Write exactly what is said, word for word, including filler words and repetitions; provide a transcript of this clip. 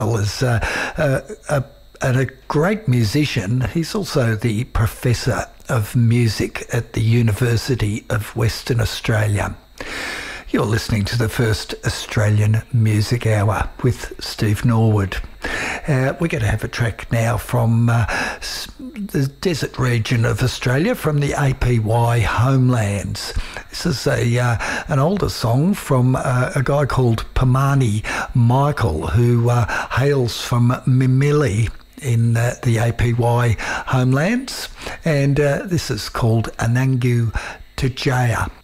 is uh, a, a, and a great musician. He's also the Professor of Music at the University of Western Australia. You're listening to the first Australian Music Hour with Steve Norwood. Uh, we're going to have a track now from uh, the desert region of Australia, from the A P Y homelands. This is a uh, an older song from uh, a guy called Pamani Michael, who uh, hails from Mimili in uh, the A P Y homelands, and uh, this is called Anangu Tujaya.